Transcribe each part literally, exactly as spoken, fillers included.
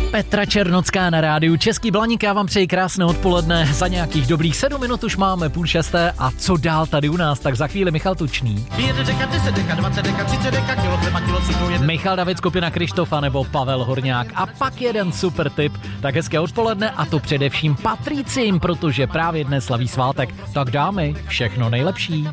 Petra Černocká na rádiu Český Blaník, já vám přeji krásné odpoledne, za nějakých dobrých sedm minut už máme půl šesté a co dál tady u nás, tak za chvíli Michal Tučný. Michal David, skupina Krištofa nebo Pavel Horňák a pak jeden super tip, tak hezké odpoledne a to především Patricím, protože právě dnes slaví svátek, tak dámy, všechno nejlepší.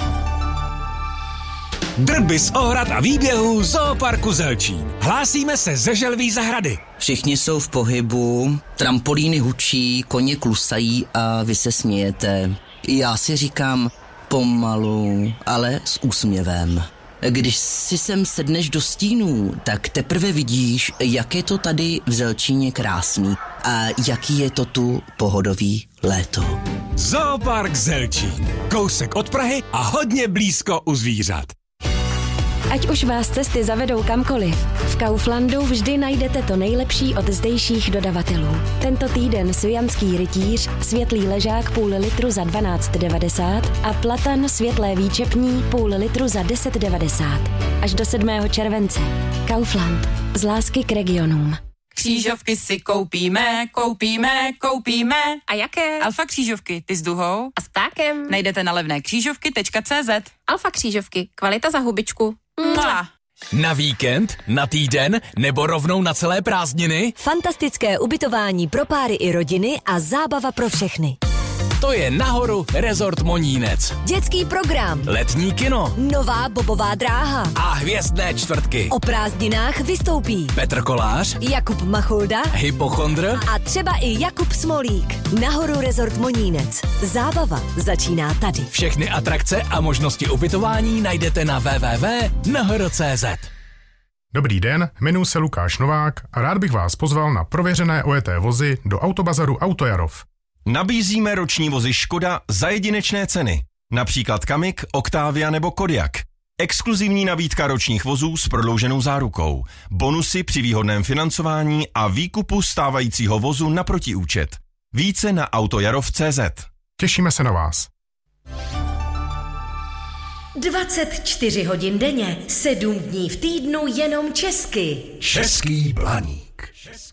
Drby z ohrad a výběhů Zooparku Zelčín. Hlásíme se ze Želví zahrady. Všichni jsou v pohybu, trampolíny hučí, koně klusají a vy se smějete. Já si říkám pomalu, ale s úsměvem. Když si sem sedneš do stínů, tak teprve vidíš, jak je to tady v Zelčíně krásný a jaký je to tu pohodový léto. Zoopark Zelčín. Kousek od Prahy a hodně blízko u zvířat. Ať už vás cesty zavedou kamkoliv, v Kauflandu vždy najdete to nejlepší od zdejších dodavatelů. Tento týden svijanský rytíř, světlý ležák půl litru za dvanáct devadesát a platan světlé výčepní půl litru za deset devadesát. Až do sedmého července. Kaufland. Z lásky k regionům. Křížovky si koupíme, koupíme, koupíme. A jaké? Alfa křížovky, ty s duhou. A s ptákem. Najdete na levné křížovky tečka cé zet. Alfa křížovky, kvalita za hubičku. Mua. Na víkend, na týden nebo rovnou na celé prázdniny? Fantastické ubytování pro páry i rodiny a zábava pro všechny. To je nahoru Rezort Monínec. Dětský program, Letní kino nová bobová dráha a hvězdné čtvrtky. O prázdninách vystoupí Petr Kolář, Jakub Macholda Hypochondr a třeba i Jakub Smolík. Nahoru Rezort Monínec. Zábava začíná tady. Všechny atrakce a možnosti ubytování najdete na w w w tečka nahoru tečka cé zet. Dobrý den, jmenuji se Lukáš Novák a rád bych vás pozval na prověřené ojeté vozy do Autobazaru Autojarov. Nabízíme roční vozy Škoda za jedinečné ceny, například Kamik, Octavia nebo Kodiaq. Exkluzivní nabídka ročních vozů s prodlouženou zárukou, bonusy při výhodném financování a výkupu stávajícího vozu na protiúčet. Více na autojarov tečka cé zet. Těšíme se na vás. dvacet čtyři hodin denně, sedm dní v týdnu jenom česky. Český Blaník.